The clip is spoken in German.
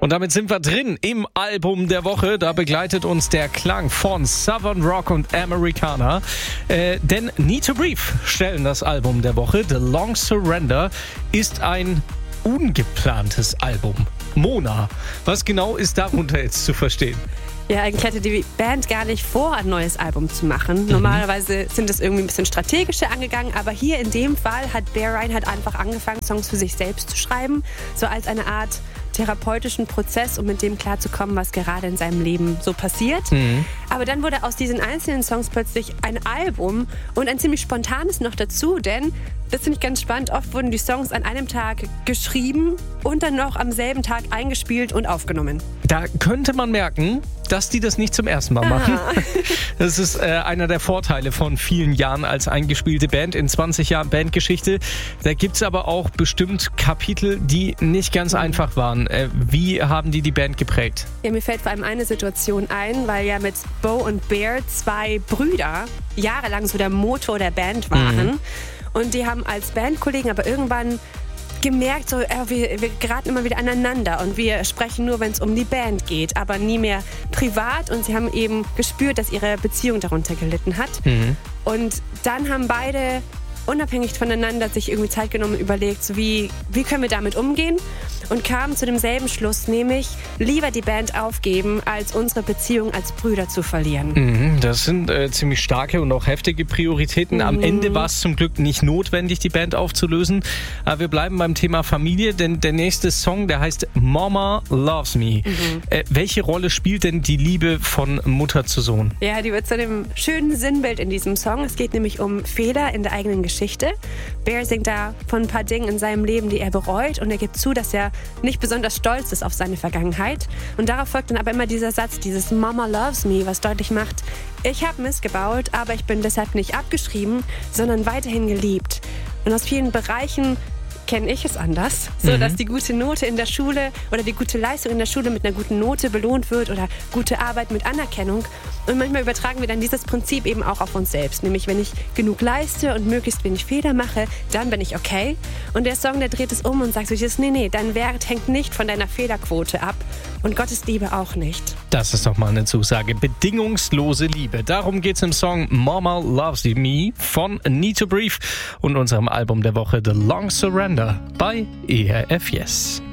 Und damit sind wir drin im Album der Woche. Da begleitet uns der Klang von Southern Rock und Americana. Denn Need to Breathe stellen das Album der Woche. The Long Surrender ist ein ungeplantes Album. Mona, was genau ist darunter jetzt zu verstehen? Ja, eigentlich hatte die Band gar nicht vor, ein neues Album zu machen. Normalerweise sind es irgendwie ein bisschen strategischer angegangen, aber hier in dem Fall hat Bear Reinhardt einfach angefangen, Songs für sich selbst zu schreiben, so als eine Art therapeutischen Prozess, um mit dem klarzukommen, was gerade in seinem Leben so passiert. Aber dann wurde aus diesen einzelnen Songs plötzlich ein Album und ein ziemlich spontanes noch dazu, denn das finde ich ganz spannend. Oft wurden die Songs an einem Tag geschrieben und dann noch am selben Tag eingespielt und aufgenommen. Da könnte man merken, dass die das nicht zum ersten Mal machen. Das ist einer der Vorteile von vielen Jahren als eingespielte Band in 20 Jahren Bandgeschichte. Da gibt es aber auch bestimmt Kapitel, die nicht ganz einfach waren. Wie haben die Band geprägt? Ja, mir fällt vor allem eine Situation ein, weil ja mit Bo und Bear zwei Brüder jahrelang so der Motor der Band waren. Und die haben als Bandkollegen aber irgendwann gemerkt, so, wir geraten immer wieder aneinander und wir sprechen nur, wenn es um die Band geht, aber nie mehr privat. Und sie haben eben gespürt, dass ihre Beziehung darunter gelitten hat. Und dann haben beide unabhängig voneinander sich irgendwie Zeit genommen und überlegt, so wie können wir damit umgehen, und kamen zu demselben Schluss, nämlich lieber die Band aufgeben, als unsere Beziehung als Brüder zu verlieren. Das sind ziemlich starke und auch heftige Prioritäten. Am Ende war es zum Glück nicht notwendig, die Band aufzulösen. Aber wir bleiben beim Thema Familie, denn der nächste Song, der heißt Mama Loves Me. Welche Rolle spielt denn die Liebe von Mutter zu Sohn? Ja, die wird zu einem schönen Sinnbild in diesem Song. Es geht nämlich um Fehler in der eigenen Geschichte. Bear singt da von ein paar Dingen in seinem Leben, die er bereut, und er gibt zu, dass er nicht besonders stolz ist auf seine Vergangenheit. Und darauf folgt dann aber immer dieser Satz, dieses Mama Loves Me, was deutlich macht, ich habe Mist gebaut, aber ich bin deshalb nicht abgeschrieben, sondern weiterhin geliebt. Und aus vielen Bereichen kenne ich es anders, so dass die gute Note in der Schule oder die gute Leistung in der Schule mit einer guten Note belohnt wird oder gute Arbeit mit Anerkennung. Und manchmal übertragen wir dann dieses Prinzip eben auch auf uns selbst. Nämlich, wenn ich genug leiste und möglichst wenig Fehler mache, dann bin ich okay. Und der Song, der dreht es um und sagt so, nee, dein Wert hängt nicht von deiner Fehlerquote ab und Gottes Liebe auch nicht. Das ist doch mal eine Zusage. Bedingungslose Liebe. Darum geht es im Song Mama Loves Me von Need to Breathe und unserem Album der Woche The Long Surrender bei ERF Yes.